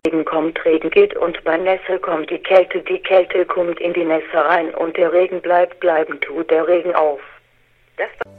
Regen kommt, Regen geht und bei Nässe kommt die Kälte kommt in die Nässe rein und der Regen bleibt, bleiben tut der Regen auf. Das